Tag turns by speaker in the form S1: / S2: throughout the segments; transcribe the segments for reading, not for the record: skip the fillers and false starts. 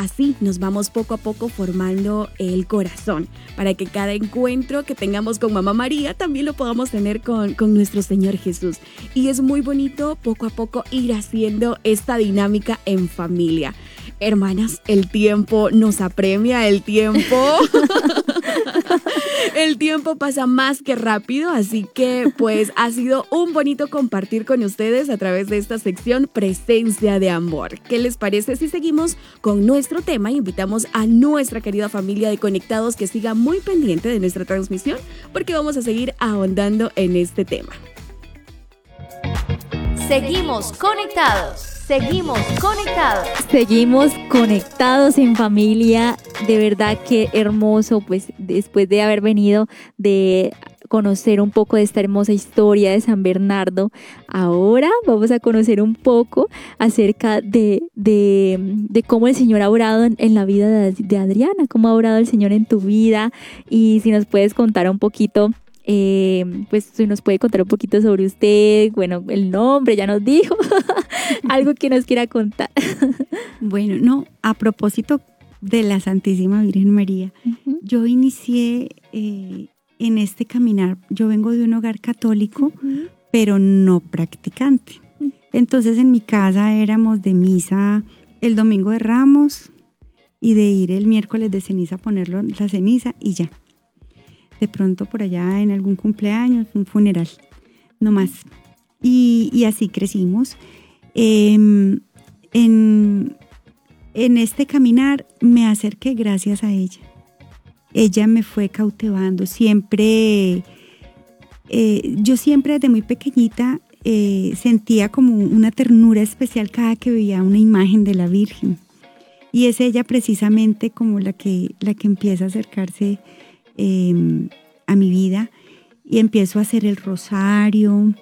S1: así nos vamos poco a poco formando el corazón para que cada encuentro que tengamos con Mamá María también lo podamos tener con nuestro Señor Jesús. Y es muy bonito poco a poco ir haciendo esta dinámica en familia. Hermanas, el tiempo nos apremia, el tiempo pasa más que rápido, así que pues ha sido un bonito compartir con ustedes a través de esta sección Presencia de Amor. ¿Qué les parece si seguimos con nuestro tema? Invitamos a nuestra querida familia de Conectados que siga muy pendiente de nuestra transmisión porque vamos a seguir ahondando en este tema.
S2: Seguimos conectados. Seguimos conectados.
S3: Seguimos conectados en familia. De verdad que hermoso, pues después de haber venido de conocer un poco de esta hermosa historia de San Bernardo, ahora vamos a conocer un poco acerca de cómo el Señor ha obrado en la vida de Adriana, cómo ha obrado el Señor en tu vida, y si nos puedes contar un poquito. Pues si nos puede contar un poquito sobre usted, bueno, el nombre ya nos dijo, algo que nos quiera contar.
S4: Bueno, no, a propósito de la Santísima Virgen María, yo inicié en este caminar, yo vengo de un hogar católico, pero no practicante. Entonces en mi casa éramos de misa el domingo de Ramos y de ir el miércoles de ceniza a ponerlo la ceniza y ya. De pronto por allá en algún cumpleaños, un funeral, no más. Y así crecimos. En este caminar me acerqué gracias a ella. Ella me fue cautivando. Siempre, yo siempre desde muy pequeñita sentía como una ternura especial cada que veía una imagen de la Virgen. Y es ella precisamente como la que empieza a acercarse a mi vida y empiezo a hacer el rosario.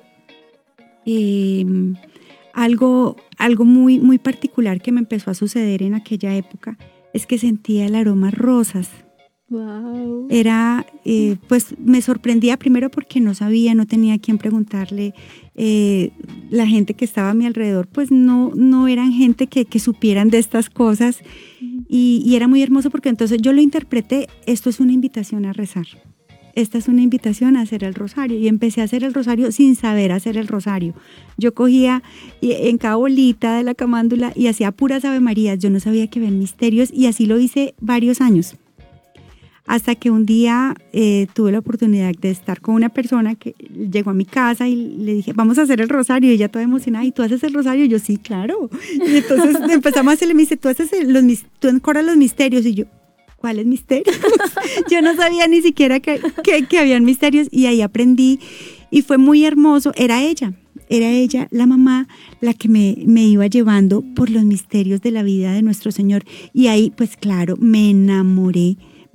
S4: Algo muy, muy particular que me empezó a suceder en aquella época es que sentía el aroma a rosas.
S3: Wow.
S4: Era, pues me sorprendía primero porque no sabía, no tenía a quién preguntarle. La gente que estaba a mi alrededor pues no eran gente que supieran de estas cosas y era muy hermoso porque entonces yo lo interpreté, esto es una invitación a rezar. Esta es una invitación a hacer el rosario y empecé a hacer el rosario sin saber hacer el rosario. Yo cogía en cada bolita de la camándula y hacía puras Ave Marías, yo no sabía que había misterios y así lo hice varios años. Hasta que un día tuve la oportunidad de estar con una persona que llegó a mi casa y le dije, vamos a hacer el rosario. Y ella toda emocionada, ¿y tú haces el rosario? Y yo, sí, claro. Y entonces empezamos a hacerle, me dice, tú encoras los misterios. Y yo, ¿cuáles misterios? Yo no sabía ni siquiera que habían misterios y ahí aprendí y fue muy hermoso. Era ella, la mamá, la que me iba llevando por los misterios de la vida de nuestro Señor. Y ahí, pues claro, me enamoré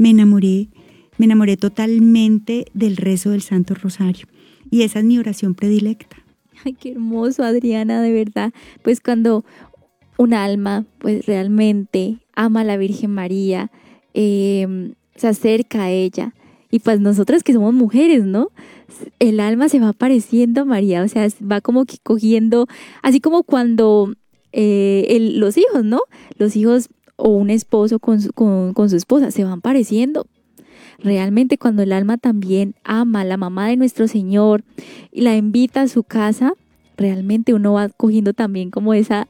S4: totalmente del rezo del Santo Rosario. Y esa es mi oración predilecta.
S3: Ay, qué hermoso, Adriana, de verdad. Pues cuando un alma, pues realmente ama a la Virgen María, se acerca a ella. Y pues nosotras que somos mujeres, ¿no? El alma se va pareciendo a María, o sea, va como que cogiendo, así como cuando los hijos, ¿no? Los hijos o un esposo con su esposa se van pareciendo. Realmente cuando el alma también ama a la mamá de nuestro Señor y la invita a su casa, realmente uno va cogiendo también como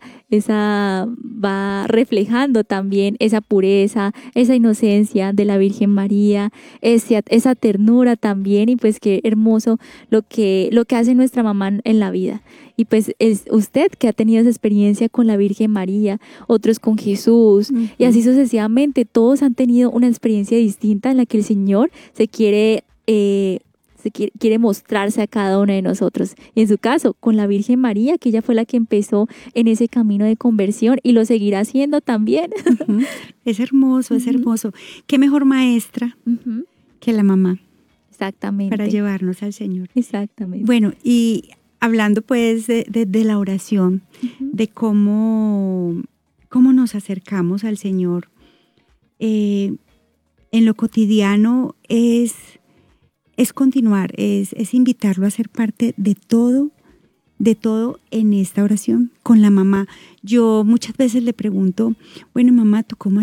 S3: va reflejando también esa pureza, esa inocencia de la Virgen María, esa ternura también, y pues qué hermoso lo que hace nuestra mamá en la vida. Y pues es usted que ha tenido esa experiencia con la Virgen María, otros con Jesús, y así sucesivamente, todos han tenido una experiencia distinta en la que el Señor quiere mostrarse a cada uno de nosotros. Y en su caso, con la Virgen María, que ella fue la que empezó en ese camino de conversión y lo seguirá haciendo también.
S4: Es hermoso, es hermoso. ¿Qué mejor maestra que la mamá?
S3: Exactamente.
S4: Para llevarnos al Señor.
S3: Exactamente.
S4: Bueno, y hablando pues de la oración, de cómo nos acercamos al Señor, en lo cotidiano es continuar, es invitarlo a ser parte de todo en esta oración con la mamá. Yo muchas veces le pregunto, bueno, mamá, ¿tú cómo